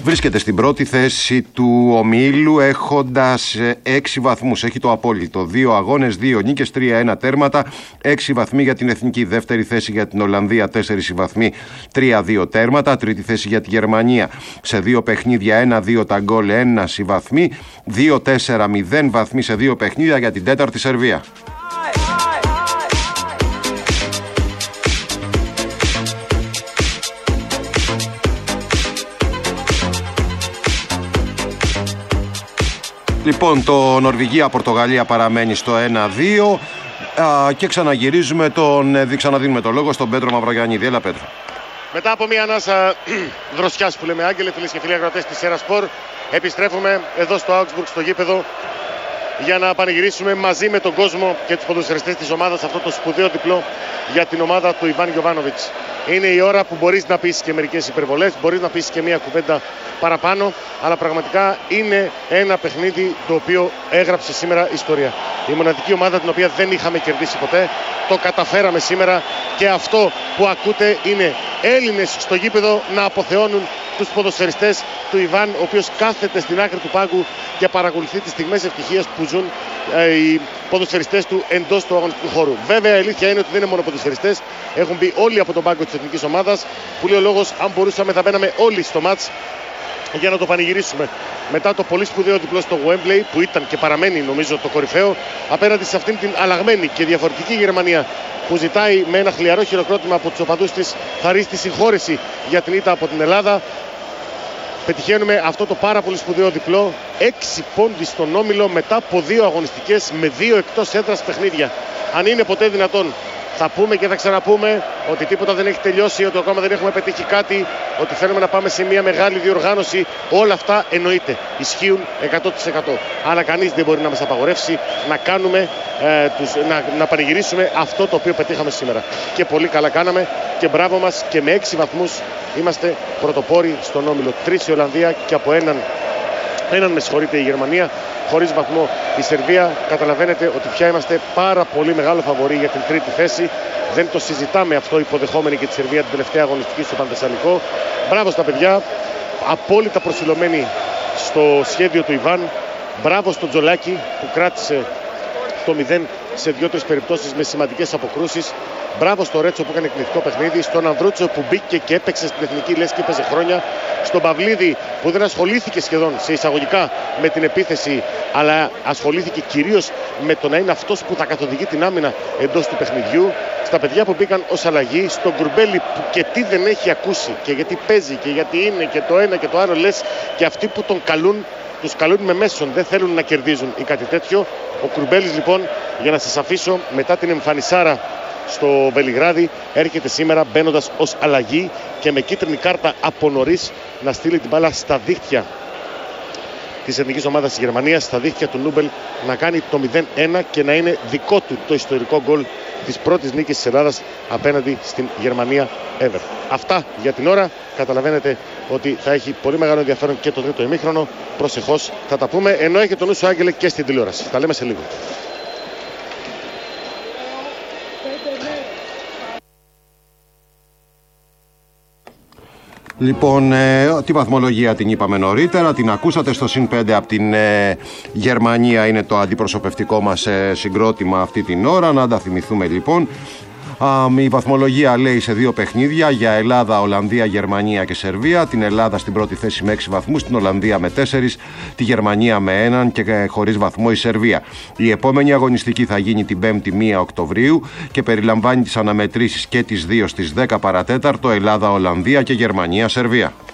Βρίσκεται στην πρώτη θέση του ομίλου έχοντας 6 βαθμούς. Έχει το απόλυτο. 2 αγώνες, 2 νίκες, 3-1 τέρματα. 6 βαθμοί για την εθνική. Δεύτερη θέση για την Ολλανδία, 4 βαθμοί, 3-2 τέρματα. Τρίτη θέση για τη Γερμανία. Σε 2 παιχνίδια, 1-2 τα γκολ, 1 βαθμοί. 2-4-0 βαθμοί σε 2 παιχνίδια για την τέταρτη Σερβία. Λοιπόν, το Νορβηγία-Πορτογαλία παραμένει στο 1-2 και ξαναγυρίζουμε ξαναδίνουμε το λόγο στον Πέτρο Μαυρογιαννίδη. Έλα, Πέτρο. Μετά από μια ανάσα δροσιάς που λέμε, Άγγελε, φίλες και φίλοι ακροατές της Σέρα Σπορ, επιστρέφουμε εδώ στο Augsburg, στο γήπεδο, για να πανηγυρίσουμε μαζί με τον κόσμο και τους ποδοσφαιριστές της ομάδας αυτό το σπουδαίο διπλό για την ομάδα του Ιβάν Γιοβάνοβιτς. Είναι η ώρα που μπορείς να πεις και μερικές υπερβολές, μπορείς να πεις και μια κουβέντα παραπάνω, αλλά πραγματικά είναι ένα παιχνίδι το οποίο έγραψε σήμερα ιστορία. Η μοναδική ομάδα την οποία δεν είχαμε κερδίσει ποτέ, το καταφέραμε σήμερα και αυτό που ακούτε είναι Έλληνες στο γήπεδο να αποθεώνουν τους ποδοσφαιριστές του Ιβάν, ο οποίος κάθεται στην άκρη του πάγκου και παρακολουθεί τις στιγμές ευτυχίας που ζουν οι ποδοσφαιριστές του εντός του αγωνιστικού χώρου. Βέβαια, η αλήθεια είναι ότι δεν είναι μόνο ποδοσφαιριστές, έχουν μπει όλοι από τον πάγκο της εθνικής ομάδας, που λέει ο λόγος, αν μπορούσαμε θα μπαίναμε όλοι στο μάτς για να το πανηγυρίσουμε. Μετά το πολύ σπουδαίο διπλό στο Wembley, που ήταν και παραμένει νομίζω το κορυφαίο, απέναντι σε αυτήν την αλλαγμένη και διαφορετική Γερμανία, που ζητάει με ένα χλιαρό χειροκρότημα από τους οπαδούς της χαρίστη συγχώρεση για την ήττα από την Ελλάδα, πετυχαίνουμε αυτό το πάρα πολύ σπουδαίο διπλό. 6 πόντοι στον όμιλο μετά από 2 αγωνιστικές με 2 εκτός έδρας παιχνίδια. Αν είναι ποτέ δυνατόν, θα πούμε και θα ξαναπούμε ότι τίποτα δεν έχει τελειώσει, ότι ακόμα δεν έχουμε πετύχει κάτι, ότι θέλουμε να πάμε σε μια μεγάλη διοργάνωση. Όλα αυτά εννοείται, ισχύουν 100%. Αλλά κανείς δεν μπορεί να μας απαγορεύσει να κάνουμε, να πανηγυρίσουμε αυτό το οποίο πετύχαμε σήμερα. Και πολύ καλά κάναμε και μπράβο μας, και με 6 βαθμούς είμαστε πρωτοπόροι στον όμιλο. 3 η Ολλανδία και από έναν με συγχωρείτε η Γερμανία, χωρίς βαθμό η Σερβία. Καταλαβαίνετε ότι πια είμαστε πάρα πολύ μεγάλο φαβορί για την τρίτη θέση. Δεν το συζητάμε αυτό, υποδεχόμενοι και τη Σερβία την τελευταία αγωνιστική στο Πανθεσσαλικό. Μπράβο στα παιδιά, απόλυτα προσιλωμένοι στο σχέδιο του Ιβάν. Μπράβο στον Τζολάκη που κράτησε το 0 σε 2-3 περιπτώσεις με σημαντικές αποκρούσεις. Μπράβο στο Ρέτσο που έκανε εκπληκτικό παιχνίδι. Στον Ανδρούτσο που μπήκε και έπαιξε στην εθνική λες και έπαιζε χρόνια. Στον Παυλίδη που δεν ασχολήθηκε σχεδόν σε εισαγωγικά με την επίθεση, αλλά ασχολήθηκε κυρίως με το να είναι αυτός που θα καθοδηγεί την άμυνα εντός του παιχνιδιού. Στα παιδιά που μπήκαν ως αλλαγή. Στον Γκουρμπέλη που και τι δεν έχει ακούσει και γιατί παίζει και γιατί είναι και το ένα και το άλλο, λες και αυτοί που τον καλούν, τους καλούν με μέσον, δεν θέλουν να κερδίζουν ή κάτι τέτοιο. Ο Κουρμπέλης λοιπόν, για να σας αφήσω, μετά την εμφανισάρα στο Βελιγράδι, έρχεται σήμερα μπαίνοντας ως αλλαγή και με κίτρινη κάρτα από νωρίς να στείλει την μπάλα στα δίχτυα της εθνικής ομάδας της Γερμανίας, στα δίχτυα του Νούμπελ, να κάνει το 0-1 και να είναι δικό του το ιστορικό γκολ της πρώτης νίκης της Ελλάδας απέναντι στην Γερμανία ever. Αυτά για την ώρα. Καταλαβαίνετε ότι θα έχει πολύ μεγάλο ενδιαφέρον και το τρίτο ημίχρονο. Προσεχώς θα τα πούμε, ενώ έχει το νου σου, Άγγελε, και στην τηλεόραση. Τα λέμε σε λίγο. Λοιπόν, τη βαθμολογία την είπαμε νωρίτερα, την ακούσατε στο +5 από την Γερμανία, είναι το αντιπροσωπευτικό μας συγκρότημα αυτή την ώρα. Να τα θυμηθούμε λοιπόν. Η βαθμολογία λέει σε 2 παιχνίδια για Ελλάδα, Ολλανδία, Γερμανία και Σερβία. Την Ελλάδα στην πρώτη θέση με 6 βαθμούς, την Ολλανδία με 4, τη Γερμανία με 1 και χωρίς βαθμό η Σερβία. Η επόμενη αγωνιστική θα γίνει την 5η 1 Οκτωβρίου και περιλαμβάνει τις αναμετρήσεις και τις 2 στις 10 παρατέταρτο, Ελλάδα, Ολλανδία και Γερμανία, Σερβία.